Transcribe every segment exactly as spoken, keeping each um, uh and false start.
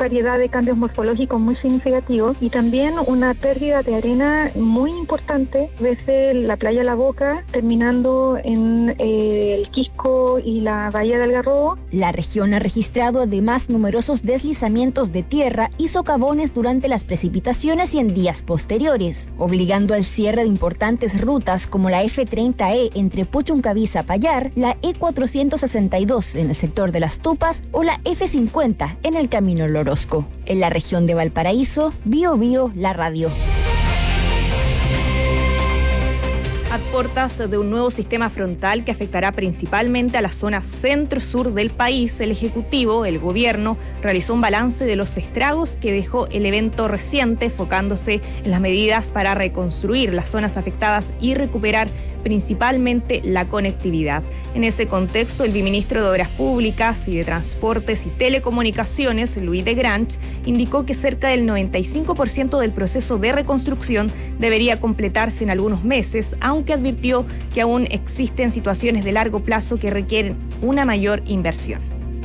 variedad de cambios morfológicos muy significativos y también una pérdida de arena muy importante desde la playa La Boca, terminando en eh, el Quisco y la bahía del Algarrobo. La región ha registrado además numerosos deslizamientos de tierra y socavones durante las precipitaciones y en días posteriores, obligando al cierre de importantes rutas como la F treinta E entre Puchuncaví-Zapallar, la E cuatrocientos sesenta y dos en el sector de Las Tupas o la F cincuenta en el Camino El Orozco. En la región de Valparaíso, Bio Bio, la radio. A puertas de un nuevo sistema frontal que afectará principalmente a la zona centro-sur del país, el Ejecutivo, el Gobierno, realizó un balance de los estragos que dejó el evento reciente, enfocándose en las medidas para reconstruir las zonas afectadas y recuperar principalmente la conectividad. En ese contexto, el viceministro de Obras Públicas y de Transportes y Telecomunicaciones, Louis de Grange, indicó que cerca del noventa y cinco por ciento del proceso de reconstrucción debería completarse en algunos meses, aunque advirtió que aún existen situaciones de largo plazo que requieren una mayor inversión.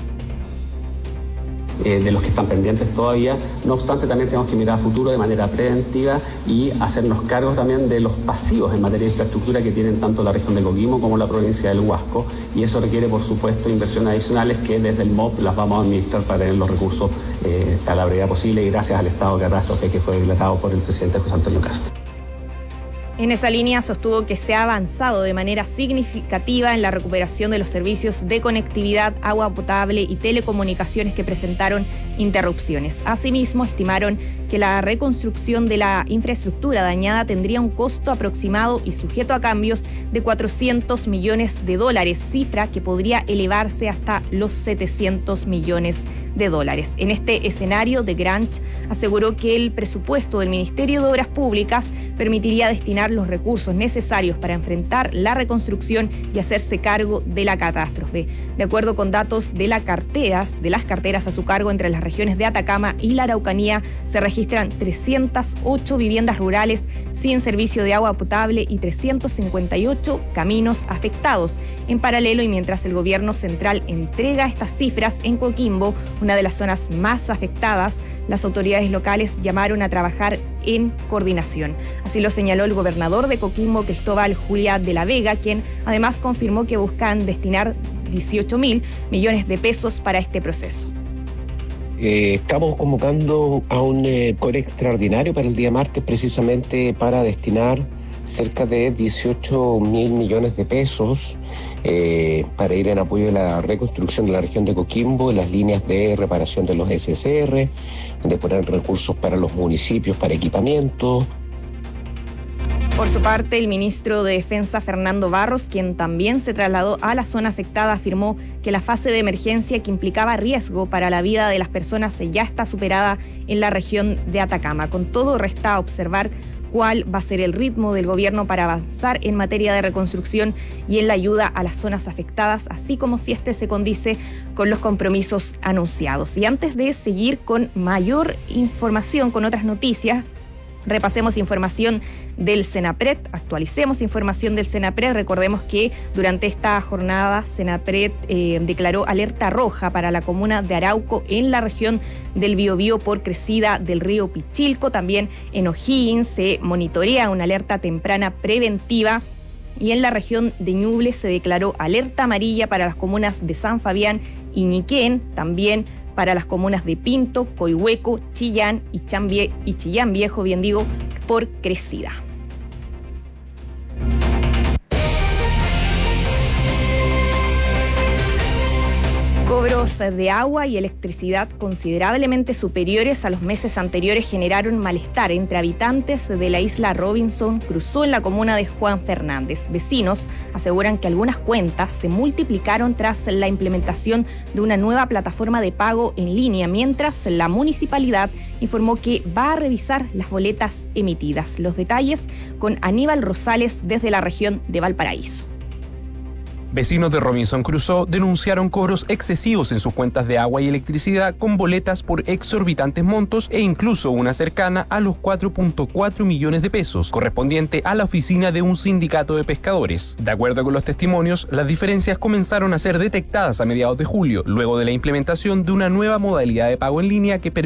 Eh, de los que están pendientes todavía. No obstante, también tenemos que mirar a futuro de manera preventiva y hacernos cargo también de los pasivos en materia de infraestructura que tienen tanto la región de Coquimbo como la provincia del Huasco, y eso requiere, por supuesto, inversiones adicionales que desde el M O P las vamos a administrar para tener los recursos eh, a la brevedad posible y gracias al estado de catástrofe que fue declarado por el presidente José Antonio Kast. En esa línea sostuvo que se ha avanzado de manera significativa en la recuperación de los servicios de conectividad, agua potable y telecomunicaciones que presentaron interrupciones. Asimismo, estimaron que la reconstrucción de la infraestructura dañada tendría un costo aproximado y sujeto a cambios de cuatrocientos millones de dólares, cifra que podría elevarse hasta los setecientos millones de dólares. En este escenario, de Grange aseguró que el presupuesto del Ministerio de Obras Públicas permitiría destinar los recursos necesarios para enfrentar la reconstrucción y hacerse cargo de la catástrofe. De acuerdo con datos de las carteras, de las carteras a su cargo entre las regiones de Atacama y la Araucanía, se registran trescientas ocho viviendas rurales sin servicio de agua potable y trescientos cincuenta y ocho caminos afectados. En paralelo, y mientras el gobierno central entrega estas cifras, en Coquimbo, una de las zonas más afectadas, las autoridades locales llamaron a trabajar en coordinación. Así lo señaló el gobernador de Coquimbo, Cristóbal Juliá de la Vega, quien además confirmó que buscan destinar dieciocho mil millones de pesos para este proceso. Eh, estamos convocando a un eh, core extraordinario para el día martes, precisamente para destinar cerca de dieciocho mil millones de pesos eh, para ir en apoyo de la reconstrucción de la región de Coquimbo, las líneas de reparación de los S S R, de poner recursos para los municipios, para equipamiento. Por su parte, el ministro de Defensa, Fernando Barros, quien también se trasladó a la zona afectada, afirmó que la fase de emergencia que implicaba riesgo para la vida de las personas ya está superada en la región de Atacama. Con todo, resta observar cuál va a ser el ritmo del gobierno para avanzar en materia de reconstrucción y en la ayuda a las zonas afectadas, así como si este se condice con los compromisos anunciados. Y antes de seguir con mayor información, con otras noticias, repasemos información del Senapred, actualicemos información del Senapred. Recordemos que durante esta jornada Senapred eh, declaró alerta roja para la comuna de Arauco en la región del Biobío por crecida del río Pichilco. También en O'Higgins se monitorea una alerta temprana preventiva. Y en la región de Ñuble se declaró alerta amarilla para las comunas de San Fabián y Ñiquén, también para las comunas de Pinto, Coihueco, Chillán y, Chambie, y Chillán Viejo, bien digo, por crecida. Cobros de agua y electricidad considerablemente superiores a los meses anteriores generaron malestar entre habitantes de la isla Robinson Crusoe en la comuna de Juan Fernández. Vecinos aseguran que algunas cuentas se multiplicaron tras la implementación de una nueva plataforma de pago en línea, mientras la municipalidad informó que va a revisar las boletas emitidas. Los detalles con Aníbal Rosales desde la región de Valparaíso. Vecinos de Robinson Crusoe denunciaron cobros excesivos en sus cuentas de agua y electricidad con boletas por exorbitantes montos e incluso una cercana a los cuatro punto cuatro millones de pesos, correspondiente a la oficina de un sindicato de pescadores. De acuerdo con los testimonios, las diferencias comenzaron a ser detectadas a mediados de julio, luego de la implementación de una nueva modalidad de pago en línea que permite